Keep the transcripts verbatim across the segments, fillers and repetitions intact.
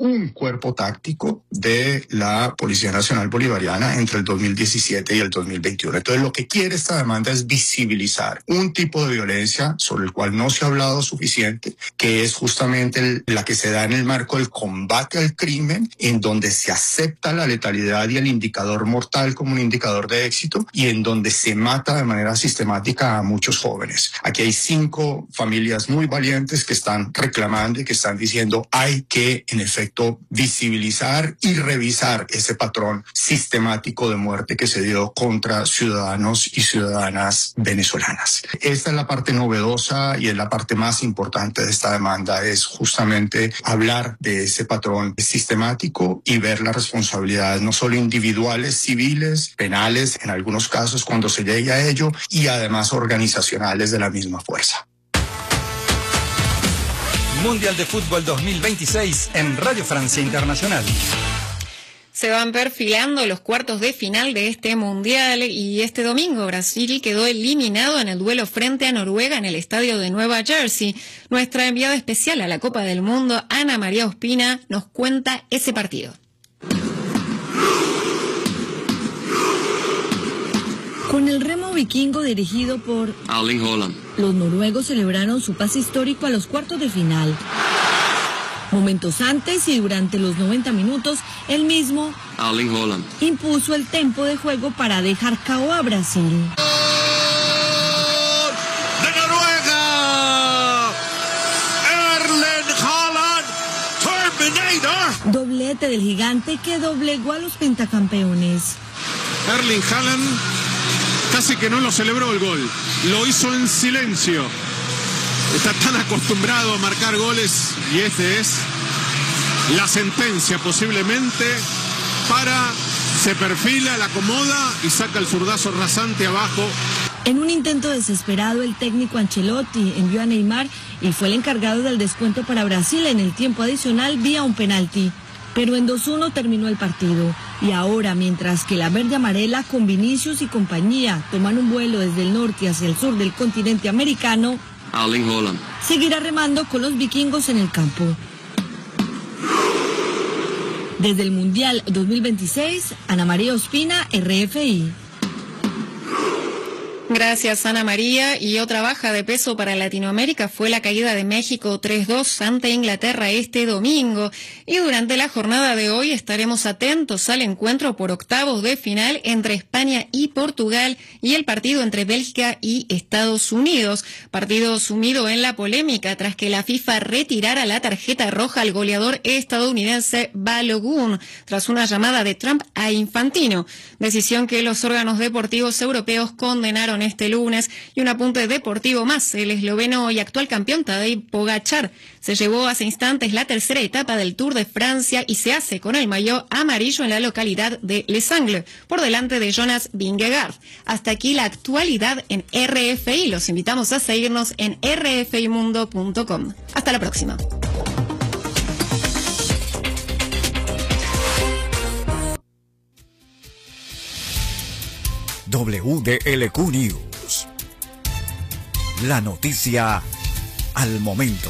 un cuerpo táctico de la Policía Nacional Bolivariana entre el dos mil diecisiete y el dos mil veintiuno. Entonces, lo que quiere esta demanda es visibilizar un tipo de violencia sobre el cual no se ha hablado suficiente, que es justamente el, la que se da en el marco del combate al crimen, en donde se acepta la letalidad y el indicador mortal como un indicador de éxito y en donde se mata de manera sistemática a muchos jóvenes. Aquí hay cinco familias muy valientes que están reclamando y que están diciendo hay que, en efecto, visibilizar y revisar ese patrón sistemático de muerte que se dio contra ciudadanos y ciudadanas venezolanas. Esta es la parte novedosa y es la parte más importante de esta demanda, es justamente hablar de ese patrón sistemático y ver las responsabilidades no solo individuales, civiles, penales, en algunos casos cuando se llegue a ello, y además organizacionales de la misma fuerza. Mundial de Fútbol dos mil veintiséis en Radio Francia Internacional. Se van perfilando los cuartos de final de este Mundial y este domingo Brasil quedó eliminado en el duelo frente a Noruega en el estadio de Nueva Jersey. Nuestra enviada especial a la Copa del Mundo, Ana María Ospina, nos cuenta ese partido. Con el remo vikingo dirigido por Erling Haaland, los noruegos celebraron su pase histórico a los cuartos de final. Momentos antes y durante los noventa minutos, él mismo Erling Haaland impuso el tempo de juego para dejar K O a Brasil. ¡De Noruega! ¡Erling Haaland! ¡Terminator! Doblete del gigante que doblegó a los pentacampeones. Erling Haaland casi que no lo celebró el gol, lo hizo en silencio. Está tan acostumbrado a marcar goles y este es la sentencia posiblemente para, se perfila, la acomoda y saca el zurdazo rasante abajo. En un intento desesperado, el técnico Ancelotti envió a Neymar y fue el encargado del descuento para Brasil en el tiempo adicional vía un penalti. Pero en dos uno terminó el partido. Y ahora, mientras que la verde amarela con Vinicius y compañía toman un vuelo desde el norte hacia el sur del continente americano, Erling Haaland seguirá remando con los vikingos en el campo. Desde el Mundial dos mil veintiséis, Ana María Ospina, R F I. Gracias, Ana María. Y otra baja de peso para Latinoamérica fue la caída de México tres dos ante Inglaterra este domingo. Y durante la jornada de hoy estaremos atentos al encuentro por octavos de final entre España y Portugal y el partido entre Bélgica y Estados Unidos. Partido sumido en la polémica tras que la FIFA retirara la tarjeta roja al goleador estadounidense Balogun tras una llamada de Trump a Infantino. Decisión que los órganos deportivos europeos condenaron este lunes. Y un apunte deportivo más: el esloveno y actual campeón Tadej Pogačar se llevó hace instantes la tercera etapa del Tour de Francia y se hace con el maillot amarillo en la localidad de Les Angles, por delante de Jonas Vingegaard. Hasta aquí la actualidad en R F I. Los invitamos a seguirnos en r f i mundo punto com. Hasta la próxima. W D L Q News. La noticia al momento.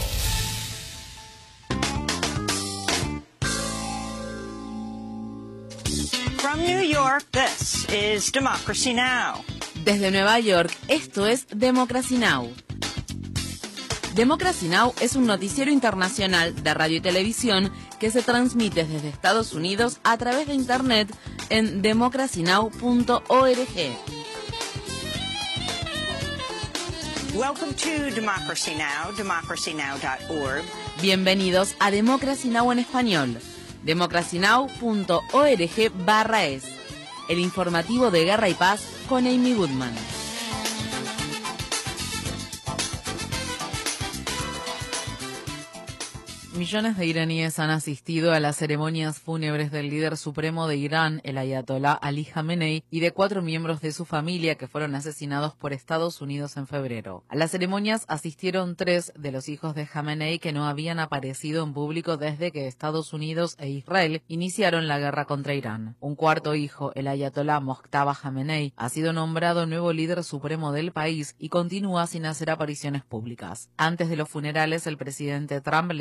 From New York, this is Democracy Now! Desde Nueva York, esto es Democracy Now! Democracy Now! Es un noticiero internacional de radio y televisión que se transmite desde Estados Unidos a través de Internet en democracy now punto org. Welcome to Democracy Now!, democracy now dot org. Bienvenidos a Democracy Now! En español, democracy now punto org barra es. El informativo de Guerra y Paz con Amy Goodman. Millones de iraníes han asistido a las ceremonias fúnebres del líder supremo de Irán, el ayatolá Ali Jamenei, y de cuatro miembros de su familia que fueron asesinados por Estados Unidos en febrero. A las ceremonias asistieron tres de los hijos de Jamenei que no habían aparecido en público desde que Estados Unidos e Israel iniciaron la guerra contra Irán. Un cuarto hijo, el ayatolá Mojtaba Jamenei, ha sido nombrado nuevo líder supremo del país y continúa sin hacer apariciones públicas. Antes de los funerales, el presidente Trump le dijo al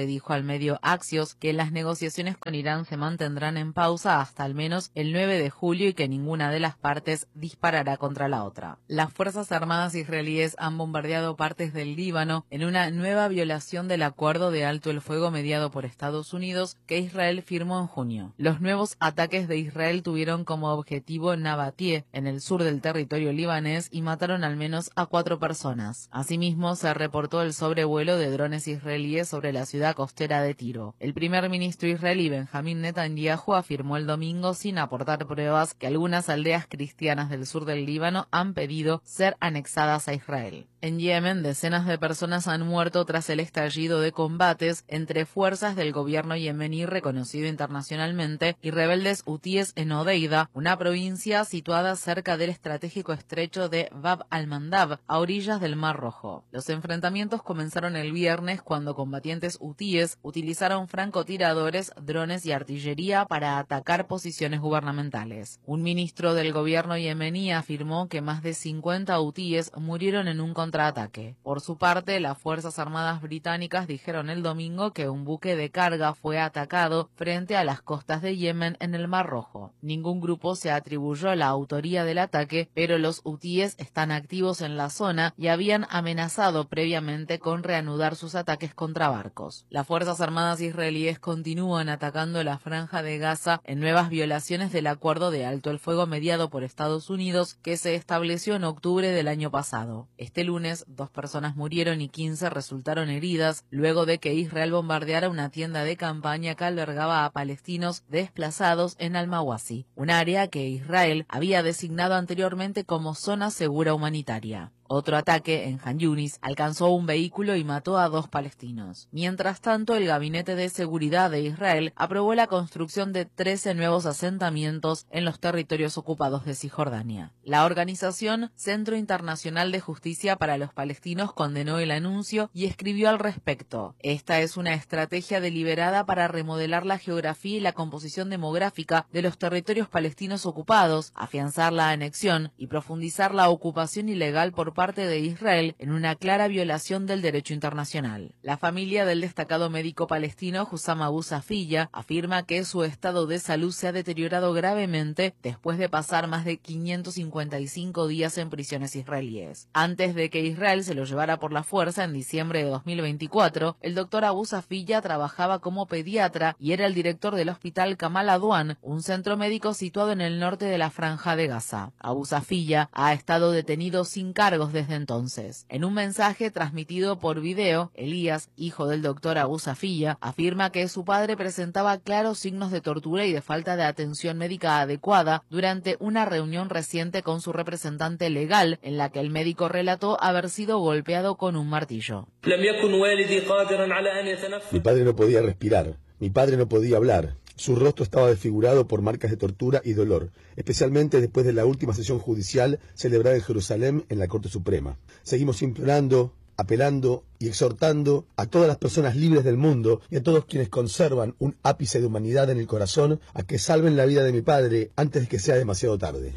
al medio Axios que las negociaciones con Irán se mantendrán en pausa hasta al menos el nueve de julio y que ninguna de las partes disparará contra la otra. Las Fuerzas Armadas israelíes han bombardeado partes del Líbano en una nueva violación del acuerdo de alto el fuego mediado por Estados Unidos que Israel firmó en junio. Los nuevos ataques de Israel tuvieron como objetivo Nabatie, en el sur del territorio libanés, y mataron al menos a cuatro personas. Asimismo, se reportó el sobrevuelo de drones israelíes sobre la ciudad costera de Tiro. El primer ministro israelí Benjamín Netanyahu afirmó el domingo, sin aportar pruebas, que algunas aldeas cristianas del sur del Líbano han pedido ser anexadas a Israel. En Yemen, decenas de personas han muerto tras el estallido de combates entre fuerzas del gobierno yemení reconocido internacionalmente y rebeldes hutíes en Odeida, una provincia situada cerca del estratégico estrecho de Bab al-Mandab, a orillas del Mar Rojo. Los enfrentamientos comenzaron el viernes cuando combatientes hutíes utilizaron francotiradores, drones y artillería para atacar posiciones gubernamentales. Un ministro del gobierno yemení afirmó que más de cincuenta hutíes murieron en un contraataque. Por su parte, las Fuerzas Armadas británicas dijeron el domingo que un buque de carga fue atacado frente a las costas de Yemen en el Mar Rojo. Ningún grupo se atribuyó la autoría del ataque, pero los hutíes están activos en la zona y habían amenazado previamente con reanudar sus ataques contra barcos. Las Fuerzas Armadas israelíes continúan atacando la Franja de Gaza en nuevas violaciones del acuerdo de alto el fuego mediado por Estados Unidos que se estableció en octubre del año pasado. Este lunes, dos personas murieron y quince resultaron heridas luego de que Israel bombardeara una tienda de campaña que albergaba a palestinos desplazados en Al-Mawasi, un área que Israel había designado anteriormente como zona segura humanitaria. Otro ataque en Han Yunis alcanzó un vehículo y mató a dos palestinos. Mientras tanto, el Gabinete de Seguridad de Israel aprobó la construcción de trece nuevos asentamientos en los territorios ocupados de Cisjordania. La organización Centro Internacional de Justicia para los Palestinos condenó el anuncio y escribió al respecto: "Esta es una estrategia deliberada para remodelar la geografía y la composición demográfica de los territorios palestinos ocupados, afianzar la anexión y profundizar la ocupación ilegal por parte de Israel en una clara violación del derecho internacional". La familia del destacado médico palestino Hussam Abu Safiya afirma que su estado de salud se ha deteriorado gravemente después de pasar más de quinientos cincuenta y cinco días en prisiones israelíes. Antes de que Israel se lo llevara por la fuerza en diciembre de dos mil veinticuatro, el doctor Abu Safiya trabajaba como pediatra y era el director del hospital Kamal Adwan, un centro médico situado en el norte de la Franja de Gaza. Abu Safiya ha estado detenido sin cargos desde entonces. En un mensaje transmitido por video, Elías, hijo del doctor Abu Safiya, afirma que su padre presentaba claros signos de tortura y de falta de atención médica adecuada durante una reunión reciente con su representante legal, en la que el médico relató haber sido golpeado con un martillo. Mi padre no podía respirar, mi padre no podía hablar. Su rostro estaba desfigurado por marcas de tortura y dolor, especialmente después de la última sesión judicial celebrada en Jerusalén en la Corte Suprema. Seguimos implorando, apelando y exhortando a todas las personas libres del mundo y a todos quienes conservan un ápice de humanidad en el corazón a que salven la vida de mi padre antes de que sea demasiado tarde.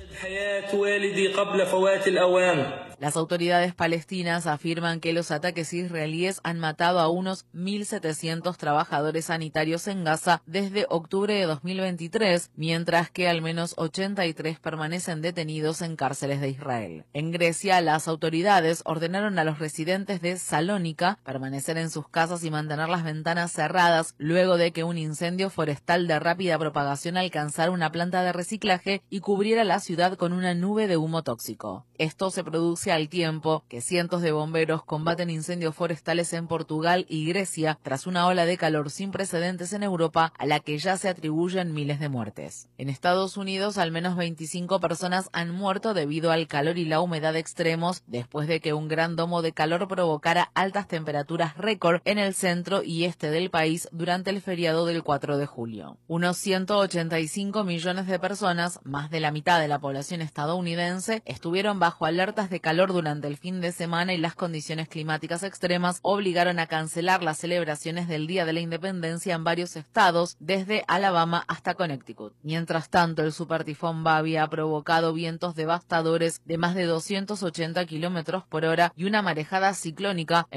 Las autoridades palestinas afirman que los ataques israelíes han matado a unos mil setecientos trabajadores sanitarios en Gaza desde octubre de dos mil veintitrés, mientras que al menos ochenta y tres permanecen detenidos en cárceles de Israel. En Grecia, las autoridades ordenaron a los residentes de Salónica permanecer en sus casas y mantener las ventanas cerradas luego de que un incendio forestal de rápida propagación alcanzara una planta de reciclaje y cubriera la ciudad con una nube de humo tóxico. Esto se produce al tiempo que cientos de bomberos combaten incendios forestales en Portugal y Grecia tras una ola de calor sin precedentes en Europa a la que ya se atribuyen miles de muertes. En Estados Unidos, al menos veinticinco personas han muerto debido al calor y la humedad extremos después de que un gran domo de calor provocara altas temperaturas récord en el centro y este del país durante el feriado del cuatro de julio. Unos ciento ochenta y cinco millones de personas, más de la mitad de la población estadounidense, estuvieron bajo alertas de calor durante el fin de semana y las condiciones climáticas extremas obligaron a cancelar las celebraciones del Día de la Independencia en varios estados, desde Alabama hasta Connecticut. Mientras tanto, el supertifón Babi ha provocado vientos devastadores de más de doscientos ochenta kilómetros por hora y una marejada ciclónica en los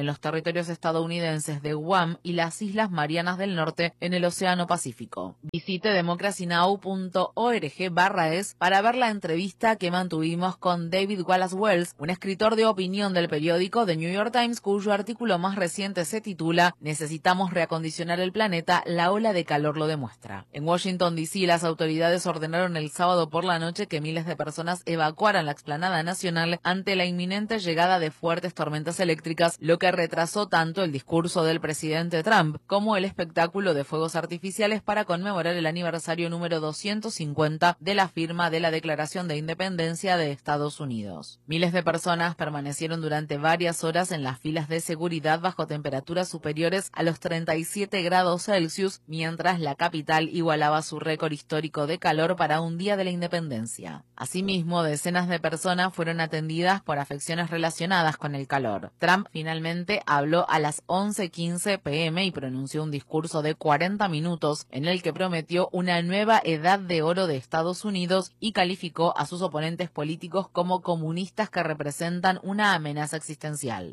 los territorios estadounidenses de Guam y las Islas Marianas del Norte en el Océano Pacífico. Visite democracynow punto org barra es para ver la entrevista que mantuvimos con David Wallace Wells, un escritor de opinión del periódico The New York Times, cuyo artículo más reciente se titula «Necesitamos reacondicionar el planeta, la ola de calor lo demuestra». En Washington, D C, las autoridades ordenaron el sábado por la noche que miles de personas evacuaran la explanada nacional ante la inminente llegada de fuertes tormentas eléctricas, lo que retrasó tanto el discurso del presidente Trump como el espectáculo de fuegos artificiales para conmemorar el aniversario número doscientos cincuenta de la firma de la Declaración de Independencia de Estados Unidos. Miles de personas permanecieron durante varias horas en las filas de seguridad bajo temperaturas superiores a los treinta y siete grados Celsius, mientras la capital igualaba su récord histórico de calor para un día de la independencia. Asimismo, decenas de personas fueron atendidas por afecciones relacionadas con el calor. Trump finalmente habló a las once quince pe eme y pronunció un discurso de cuarenta minutos en el que prometió una nueva edad de oro de Estados Unidos y calificó a sus oponentes políticos como comunistas que representan una amenaza existencial.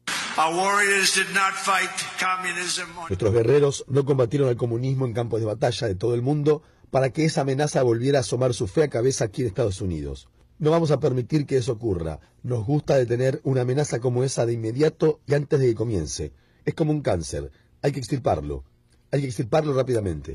Nuestros guerreros no combatieron al comunismo en campos de batalla de todo el mundo para que esa amenaza volviera a asomar su fea cabeza aquí en Estados Unidos. No vamos a permitir que eso ocurra. Nos gusta detener una amenaza como esa de inmediato y antes de que comience. Es como un cáncer. Hay que extirparlo. Hay que extirparlo rápidamente.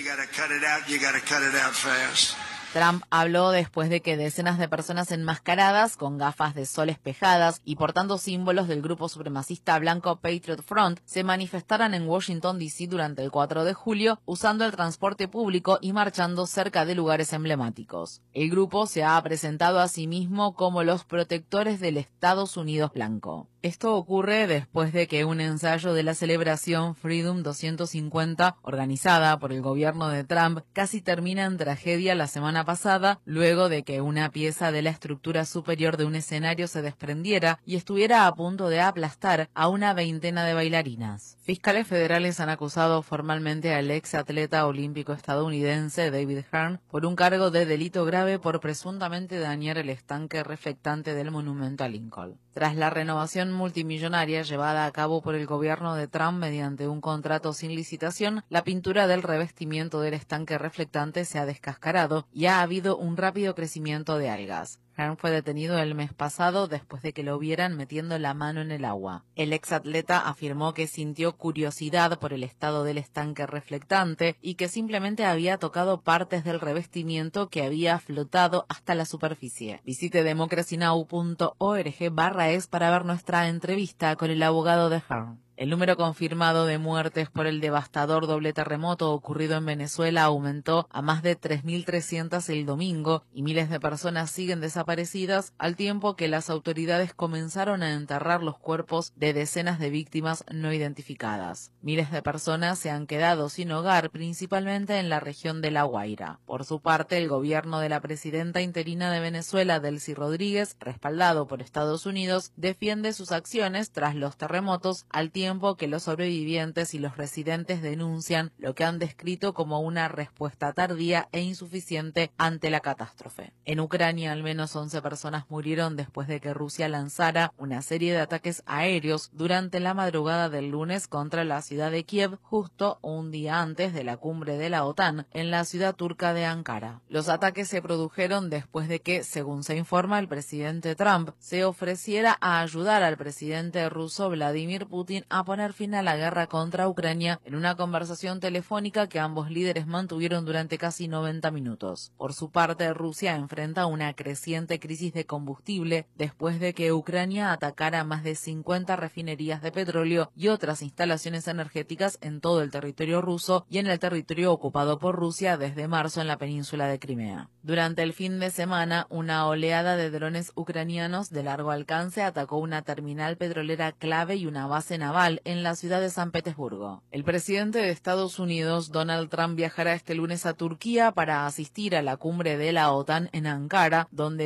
Trump habló después de que decenas de personas enmascaradas, con gafas de sol espejadas y portando símbolos del grupo supremacista blanco Patriot Front, se manifestaran en Washington, D C durante el cuatro de julio, usando el transporte público y marchando cerca de lugares emblemáticos. El grupo se ha presentado a sí mismo como los protectores del Estados Unidos blanco. Esto ocurre después de que un ensayo de la celebración Freedom doscientos cincuenta, organizada por el gobierno de Trump, casi termina en tragedia la semana pasada, luego de que una pieza de la estructura superior de un escenario se desprendiera y estuviera a punto de aplastar a una veintena de bailarinas. Fiscales federales han acusado formalmente al ex atleta olímpico estadounidense David Hearn por un cargo de delito grave por presuntamente dañar el estanque reflectante del monumento a Lincoln. Tras la renovación multimillonaria llevada a cabo por el gobierno de Trump mediante un contrato sin licitación, la pintura del revestimiento del estanque reflectante se ha descascarado y ha habido un rápido crecimiento de algas. Hearn fue detenido el mes pasado después de que lo vieran metiendo la mano en el agua. El exatleta afirmó que sintió curiosidad por el estado del estanque reflectante y que simplemente había tocado partes del revestimiento que había flotado hasta la superficie. Visite democracynow punto org barra es para ver nuestra entrevista con el abogado de Hearn. El número confirmado de muertes por el devastador doble terremoto ocurrido en Venezuela aumentó a más de tres mil trescientas el domingo y miles de personas siguen desaparecidas al tiempo que las autoridades comenzaron a enterrar los cuerpos de decenas de víctimas no identificadas. Miles de personas se han quedado sin hogar, principalmente en la región de La Guaira. Por su parte, el gobierno de la presidenta interina de Venezuela, Delcy Rodríguez, respaldado por Estados Unidos, defiende sus acciones tras los terremotos al tiempo tiempo que los sobrevivientes y los residentes denuncian lo que han descrito como una respuesta tardía e insuficiente ante la catástrofe. En Ucrania, al menos once personas murieron después de que Rusia lanzara una serie de ataques aéreos durante la madrugada del lunes contra la ciudad de Kiev, justo un día antes de la cumbre de la OTAN en la ciudad turca de Ankara. Los ataques se produjeron después de que, según se informa, el presidente Trump se ofreciera a ayudar al presidente ruso Vladimir Putin a poner fin a la guerra contra Ucrania en una conversación telefónica que ambos líderes mantuvieron durante casi noventa minutos. Por su parte, Rusia enfrenta una creciente crisis de combustible después de que Ucrania atacara más de cincuenta refinerías de petróleo y otras instalaciones energéticas en todo el territorio ruso y en el territorio ocupado por Rusia desde marzo en la península de Crimea. Durante el fin de semana, una oleada de drones ucranianos de largo alcance atacó una terminal petrolera clave y una base naval en la ciudad de San Petersburgo. El presidente de Estados Unidos, Donald Trump, viajará este lunes a Turquía para asistir a la cumbre de la OTAN en Ankara, donde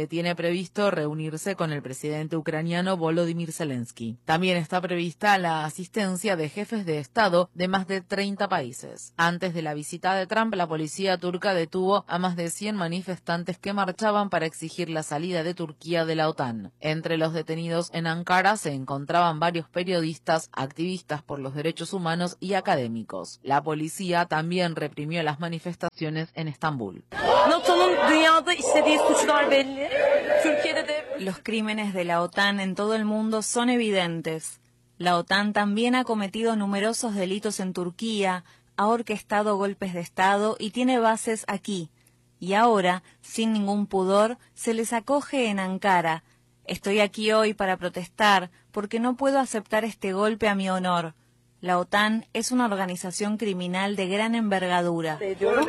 tiene previsto reunirse con el presidente ucraniano Volodymyr Zelensky. También está prevista la asistencia de jefes de Estado de más de treinta países. Antes de la visita de Trump, la policía turca detuvo a más de cien manifestantes que marchaban para exigir la salida de Turquía de la OTAN. Entre los detenidos en Ankara se encontraban varios periodistas, activistas por los derechos humanos y académicos. La policía también reprimió las manifestaciones en Estambul. Los crímenes de la OTAN en todo el mundo son evidentes. La OTAN también ha cometido numerosos delitos en Turquía, ha orquestado golpes de Estado y tiene bases aquí. Y ahora, sin ningún pudor, se les acoge en Ankara. Estoy aquí hoy para protestar porque no puedo aceptar este golpe a mi honor. La OTAN es una organización criminal de gran envergadura.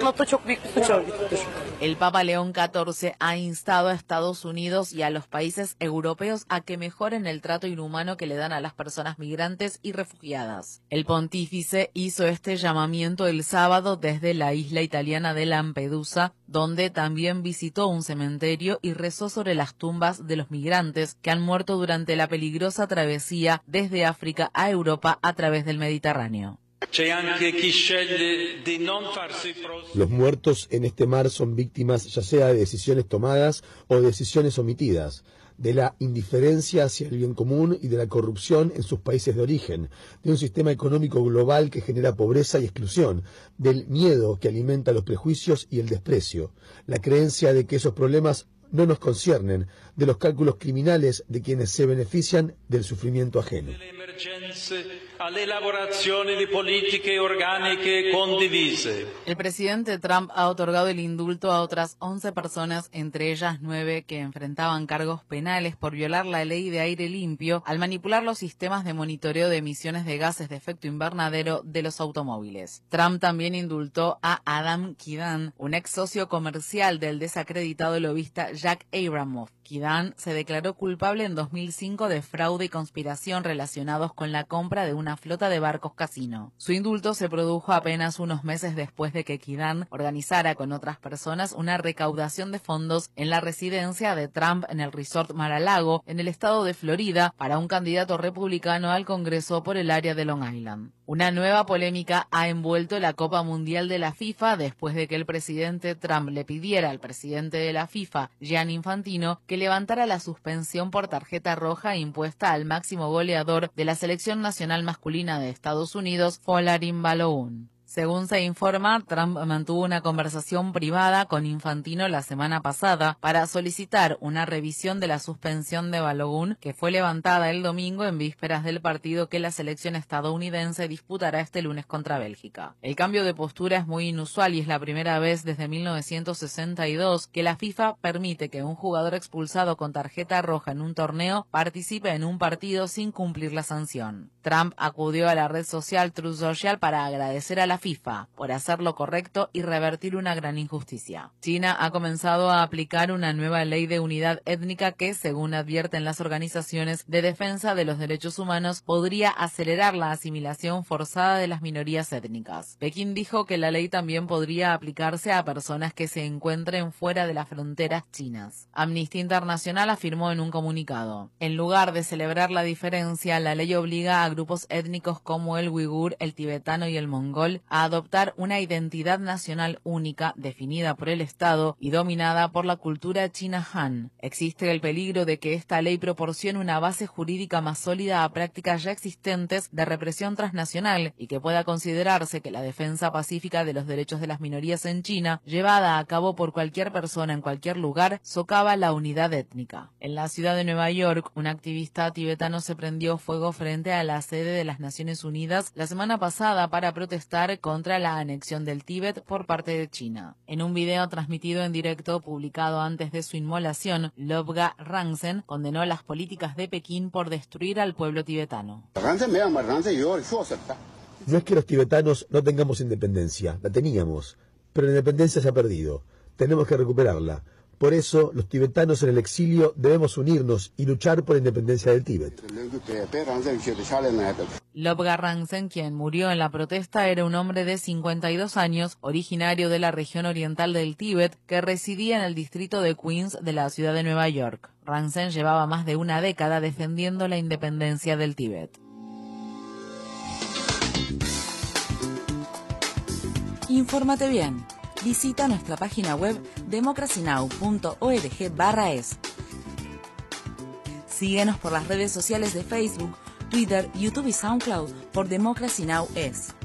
El Papa León catorce ha instado a Estados Unidos y a los países europeos a que mejoren el trato inhumano que le dan a las personas migrantes y refugiadas. El pontífice hizo este llamamiento el sábado desde la isla italiana de Lampedusa, donde también visitó un cementerio y rezó sobre las tumbas de los migrantes que han muerto durante la peligrosa travesía desde África a Europa a través del Mediterráneo. Los muertos en este mar son víctimas ya sea de decisiones tomadas o de decisiones omitidas, de la indiferencia hacia el bien común y de la corrupción en sus países de origen, de un sistema económico global que genera pobreza y exclusión, del miedo que alimenta los prejuicios y el desprecio, la creencia de que esos problemas no nos conciernen, de los cálculos criminales de quienes se benefician del sufrimiento ajeno. El presidente Trump ha otorgado el indulto a otras once personas, entre ellas nueve que enfrentaban cargos penales por violar la ley de aire limpio al manipular los sistemas de monitoreo de emisiones de gases de efecto invernadero de los automóviles. Trump también indultó a Adam Kidan, un ex socio comercial del desacreditado lobista Jack Abramoff. Kidan se declaró culpable en dos mil cinco de fraude y conspiración relacionados con la compra de una flota de barcos casino. Su indulto se produjo apenas unos meses después de que Kidan organizara con otras personas una recaudación de fondos en la residencia de Trump en el resort Mar-a-Lago, en el estado de Florida, para un candidato republicano al Congreso por el área de Long Island. Una nueva polémica ha envuelto la Copa Mundial de la FIFA después de que el presidente Trump le pidiera al presidente de la FIFA, Gianni Infantino, que levantara la suspensión por tarjeta roja impuesta al máximo goleador de la selección nacional masculina de Estados Unidos, Folarin Balogun. Según se informa, Trump mantuvo una conversación privada con Infantino la semana pasada para solicitar una revisión de la suspensión de Balogun, que fue levantada el domingo en vísperas del partido que la selección estadounidense disputará este lunes contra Bélgica. El cambio de postura es muy inusual y es la primera vez desde mil novecientos sesenta y dos que la FIFA permite que un jugador expulsado con tarjeta roja en un torneo participe en un partido sin cumplir la sanción. Trump acudió a la red social Truth Social para agradecer a la FIFA por hacer lo correcto y revertir una gran injusticia. China ha comenzado a aplicar una nueva ley de unidad étnica que, según advierten las organizaciones de defensa de los derechos humanos, podría acelerar la asimilación forzada de las minorías étnicas. Pekín dijo que la ley también podría aplicarse a personas que se encuentren fuera de las fronteras chinas. Amnistía Internacional afirmó en un comunicado: en lugar de celebrar la diferencia, la ley obliga a grupos étnicos como el uigur, el tibetano y el mongol a adoptar una identidad nacional única definida por el Estado y dominada por la cultura china Han. Existe el peligro de que esta ley proporcione una base jurídica más sólida a prácticas ya existentes de represión transnacional y que pueda considerarse que la defensa pacífica de los derechos de las minorías en China, llevada a cabo por cualquier persona en cualquier lugar, socava la unidad étnica. En la ciudad de Nueva York, un activista tibetano se prendió fuego frente a la sede de las Naciones Unidas la semana pasada para protestar contra la anexión del Tíbet por parte de China. En un video transmitido en directo publicado antes de su inmolación, Lobga Rangsen condenó las políticas de Pekín por destruir al pueblo tibetano. No es que los tibetanos no tengamos independencia, la teníamos, pero la independencia se ha perdido. Tenemos que recuperarla. Por eso, los tibetanos en el exilio debemos unirnos y luchar por la independencia del Tíbet. Lobgar Rangsen, quien murió en la protesta, era un hombre de cincuenta y dos años, originario de la región oriental del Tíbet, que residía en el distrito de Queens de la ciudad de Nueva York. Rangsen llevaba más de una década defendiendo la independencia del Tíbet. Infórmate bien. Visita nuestra página web democracy now punto org barra es. Síguenos por las redes sociales de Facebook, Twitter, YouTube y SoundCloud por Democracy Now! Es.